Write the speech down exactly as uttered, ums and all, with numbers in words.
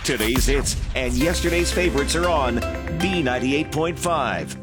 Today's hits and yesterday's favorites are on B ninety-eight point five.